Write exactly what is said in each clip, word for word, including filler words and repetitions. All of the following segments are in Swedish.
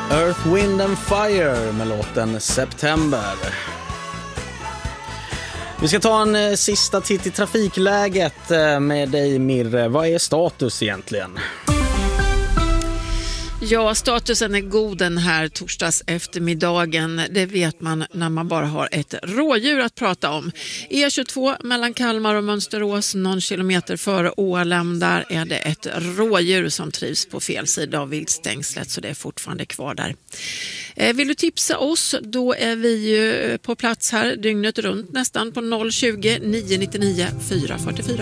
Earth, Wind and Fire med låten September. Vi ska ta en eh, sista titt i trafikläget eh, med dig, Mirre. Vad är status egentligen? Ja, statusen är god den här torsdags eftermiddagen. Det vet man när man bara har ett rådjur att prata om. E tjugotvå mellan Kalmar och Mönsterås, någon kilometer före Ålem, där är det ett rådjur som trivs på fel sida av viltstängslet, så det är fortfarande kvar där. Vill du tipsa oss, då är vi ju på plats här dygnet runt nästan på noll tjugo, nio nio nio, fyra fyra fyra.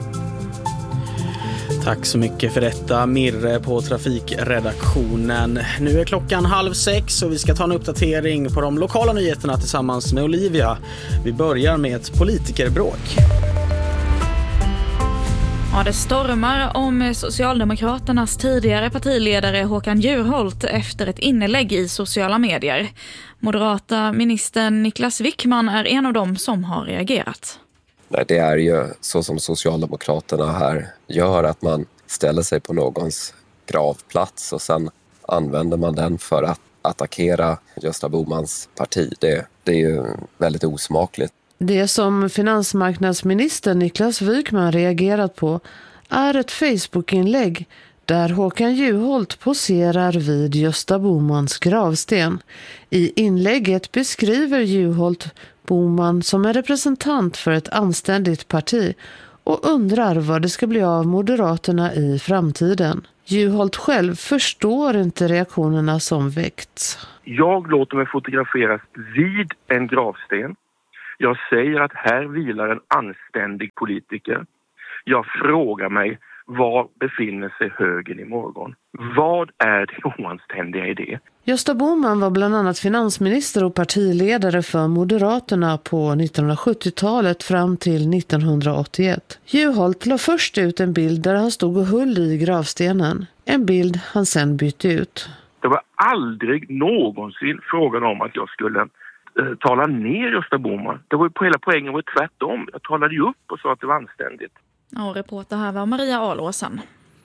Tack så mycket för detta, Mirre på trafikredaktionen. Nu är klockan halv sex och vi ska ta en uppdatering på de lokala nyheterna tillsammans med Olivia. Vi börjar med ett politikerbråk. Ja, det stormar om Socialdemokraternas tidigare partiledare Håkan Juholt efter ett inlägg i sociala medier. Moderata ministern Niklas Wickman är en av dem som har reagerat. Nej, det är ju så som Socialdemokraterna här gör, att man ställer sig på någons gravplats och sen använder man den för att attackera Gösta Bohmans parti. Det, det är ju väldigt osmakligt. Det som finansmarknadsminister Niklas Wickman reagerat på är ett Facebook-inlägg där Håkan Juholt poserar vid Gösta Bohmans gravsten. I inlägget beskriver Juholt Bohman som en representant för ett anständigt parti och undrar vad det ska bli av Moderaterna i framtiden. Juholt själv förstår inte reaktionerna som väckts. Jag låter mig fotograferas vid en gravsten. Jag säger att här vilar en anständig politiker. Jag frågar mig, var befinner sig högern imorgon? Vad är det oanständiga i det? Gösta Bohman var bland annat finansminister och partiledare för Moderaterna på nittonhundrasjuttiotalet fram till nittonhundraåttioett. Juholt la först ut en bild där han stod och höll i gravstenen. En bild han sen bytte ut. Det var aldrig någonsin frågan om att jag skulle eh, tala ner Gösta Bohman. Det var ju på hela poängen var tvärtom. Jag talade ju upp och sa att det var anständigt. Och reporter här var Maria Alåsen.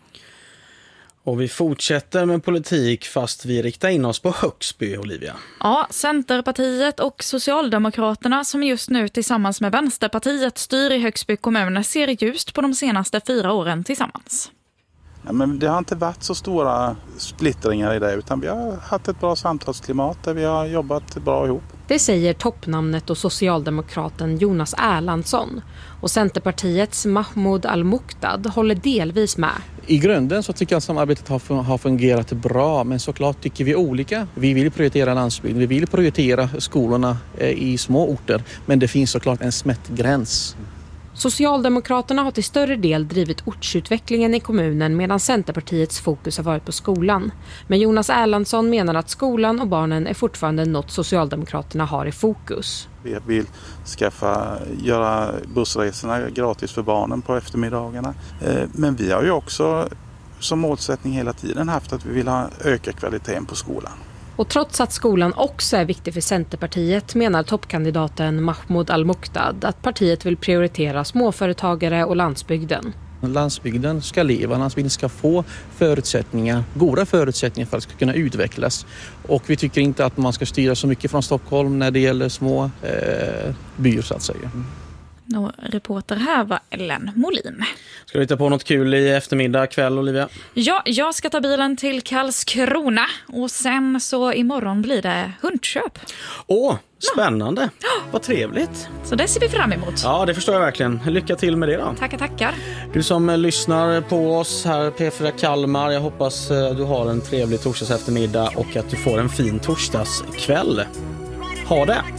Och vi fortsätter med politik fast vi riktar in oss på Högsby, Olivia. Ja, Centerpartiet och Socialdemokraterna som just nu tillsammans med Vänsterpartiet styr i Högsby kommun ser ljust på de senaste fyra åren tillsammans. Ja, men det har inte varit så stora splittringar i det, utan vi har haft ett bra samtalsklimat där vi har jobbat bra ihop. Det säger toppnamnet och socialdemokraten Jonas Erlandsson. Och Centerpartiets Mahmoud Al-Muqdad håller delvis med. I grunden så tycker jag att samarbetet har, har fungerat bra, men såklart tycker vi olika. Vi vill prioritera landsbygden, vi vill prioritera skolorna i små orter, men det finns såklart en smärtgräns. Socialdemokraterna har till större del drivit ortsutvecklingen i kommunen medan Centerpartiets fokus har varit på skolan. Men Jonas Erlandsson menar att skolan och barnen är fortfarande något Socialdemokraterna har i fokus. Vi vill skaffa, göra bussresorna gratis för barnen på eftermiddagarna. Men vi har ju också som målsättning hela tiden haft att vi vill ha öka kvaliteten på skolan. Och trots att skolan också är viktig för Centerpartiet menar toppkandidaten Mahmoud Al-Muqdad att partiet vill prioritera småföretagare och landsbygden. Landsbygden ska leva, landsbygden ska få förutsättningar, goda förutsättningar för att ska kunna utvecklas. Och vi tycker inte att man ska styra så mycket från Stockholm när det gäller små eh, byar så att säga. Och reporter här var Ellen Molin. Ska du hitta på något kul i eftermiddag, kväll, Olivia? Ja, jag ska ta bilen till Karlskrona och sen så imorgon blir det hundköp. Åh, spännande. Ja. Vad trevligt. Så det ser vi fram emot. Ja, det förstår jag verkligen. Lycka till med det då. Tackar, tackar. Du som lyssnar på oss här, P fyra Kalmar, jag hoppas du har en trevlig torsdags eftermiddag och att du får en fin torsdagskväll. Ha det!